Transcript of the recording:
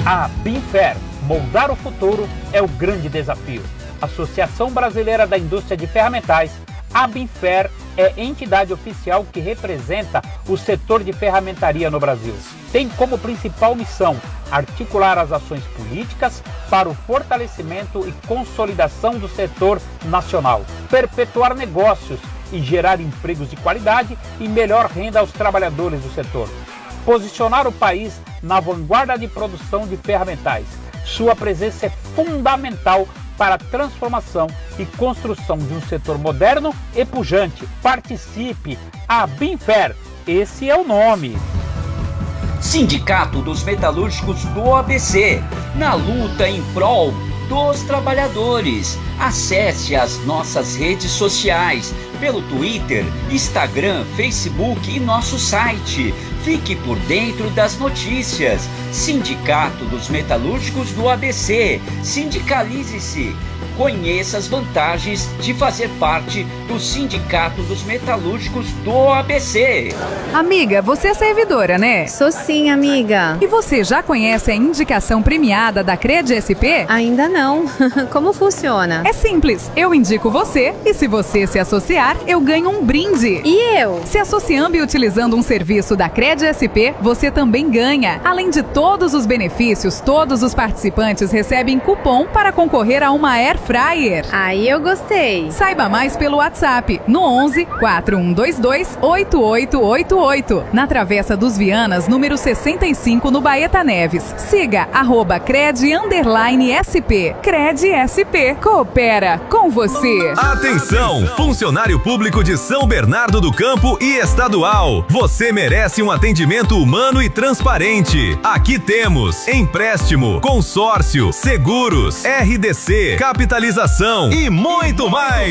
A Binfer, moldar o futuro é o grande desafio. Associação Brasileira da Indústria de Ferramentais, a Binfer é entidade oficial que representa o setor de ferramentaria no Brasil. Tem como principal missão articular as ações políticas para o fortalecimento e consolidação do setor nacional, perpetuar negócios e gerar empregos de qualidade e melhor renda aos trabalhadores do setor. Posicionar o país na vanguarda de produção de ferramentais. Sua presença é fundamental para a transformação e construção de um setor moderno e pujante. Participe! A Binfer, esse é o nome. Sindicato dos Metalúrgicos do ABC, na luta em prol dos trabalhadores. Acesse as nossas redes sociais pelo Twitter, Instagram, Facebook e nosso site. Fique por dentro das notícias. Sindicato dos Metalúrgicos do ABC. Sindicalize-se. Conheça as vantagens de fazer parte do Sindicato dos Metalúrgicos do ABC. Amiga, você é servidora, né? Sou sim, amiga. E você já conhece a indicação premiada da CredSP? Ainda não. Como funciona? É simples. Eu indico você e se você se associar, eu ganho um brinde. E eu? Se associando e utilizando um serviço da CredSP, você também ganha. Além de todos os benefícios, todos os participantes recebem cupom para concorrer a uma Air Fryer. Aí eu gostei. Saiba mais pelo WhatsApp no 11 4122 8888, na Travessa dos Vianas, número 65, no Baeta Neves. Siga @cred_sp. CredSP. Coopera com você. Atenção, funcionário público de São Bernardo do Campo e estadual. Você merece um atendimento humano e transparente. Aqui temos empréstimo, consórcio, seguros, RDC, capitalização e muito mais.